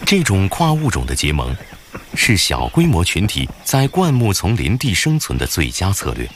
这种跨物种的结盟，是小规模群体在灌木丛林地生存的最佳策略。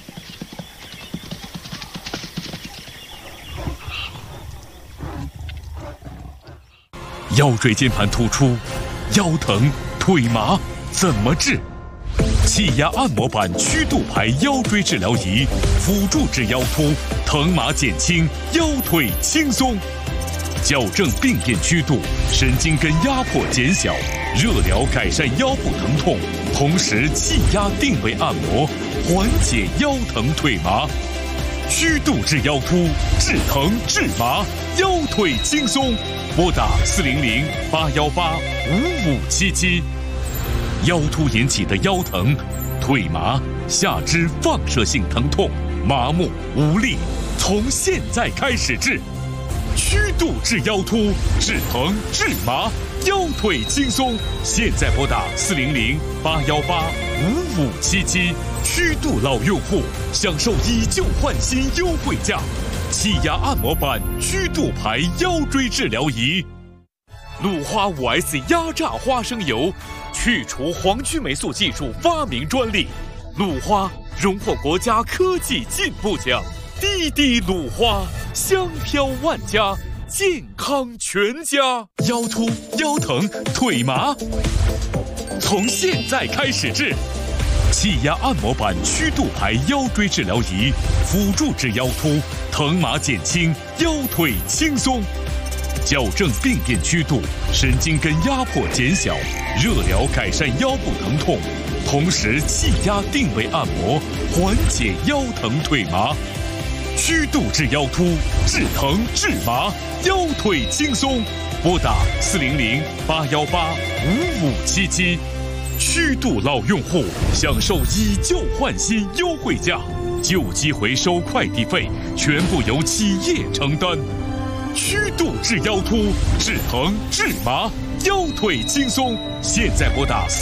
腰椎间盘突出、腰疼、腿麻怎么治？气压按摩板曲度排腰椎治疗仪，辅助治腰突，疼麻减轻，腰腿轻松。矫正病变曲度，神经根压迫减小，热疗改善腰部疼痛，同时气压定位按摩，缓解腰疼腿麻。曲度治腰突，治疼治麻，腰腿轻松。拨打400-818-5577。腰突引起的腰疼、腿麻、下肢放射性疼痛、麻木无力，从现在开始治。曲度治腰突，治疼治麻，腰腿轻松。现在拨打400-818-5577。曲度老用户享受以旧换新优惠价。气压按摩板曲度排腰椎治疗仪，鲁花5S 压榨花生油，去除黄曲霉素技术发明专利，鲁花荣获国家科技进步奖，滴滴鲁花，香飘万家，健康全家。腰突、腰疼、腿麻，从现在开始治。气压按摩板曲度排腰椎治疗仪，辅助治腰突，疼麻减轻，腰腿轻松。矫正病变曲度，神经根压迫减小，热疗改善腰部疼痛，同时气压定位按摩，缓解腰疼腿麻。曲度治腰突，治疼治麻，腰腿轻松。拨打400-818-5577。曲度老用户享受以旧换新优惠价，旧机回收快递费全部由企业承担。曲度治腰突，治疼治麻，腰腿轻松。现在拨打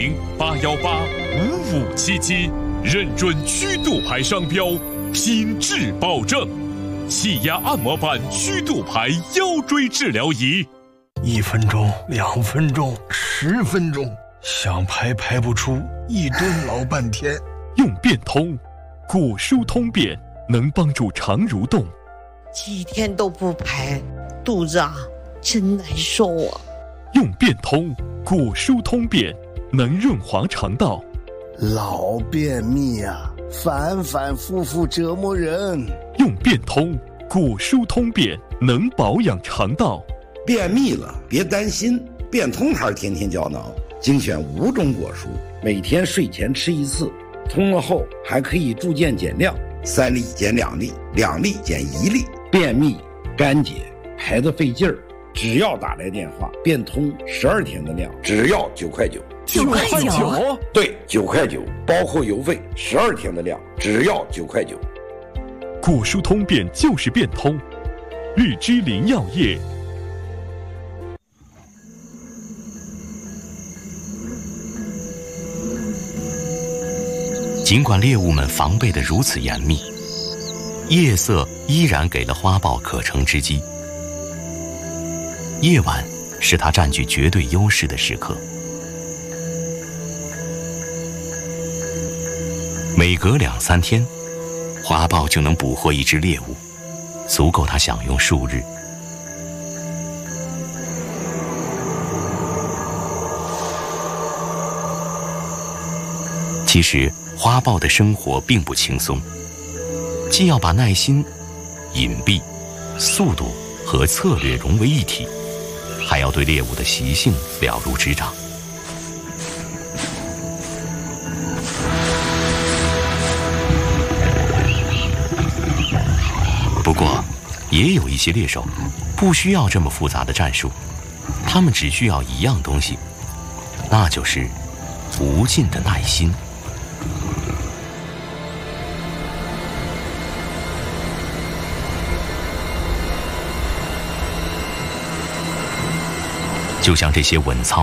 400-818-5577，认准曲度牌商标，品质保证。气压按摩板曲度牌腰椎治疗仪 ，1分钟、2分钟、10分钟。想排不出，一蹲老半天。 用变通，果舒通便能帮助肠蠕动。 几天都不排，肚子真难受啊。 用变通，果舒通便能润滑肠道。 老便秘反复复折磨人。 用变通，果舒通便能保养肠道。 便秘了别担心，变通还是天天胶囊。精选5种果蔬，每天睡前吃1次，通了后还可以逐渐减量，3粒减2粒，2粒减1粒。便秘、干结、排得费劲儿，只要打来电话，变通12天的量，只要9块9。 9块9？ 对，9块9，包括邮费，12天的量，只要9块9。 果蔬通便就是变通，日之林药业。 尽管猎物们防备得如此严密，夜色依然给了花豹可乘之机。夜晚是它占据绝对优势的时刻。每隔2、3天，花豹就能捕获一只猎物，足够它享用数日。其实花豹的生活并不轻松，既要把耐心、隐蔽、速度和策略融为一体，还要对猎物的习性了如指掌。不过，也有一些猎手不需要这么复杂的战术，他们只需要一样东西，那就是无尽的耐心。就像这些稳操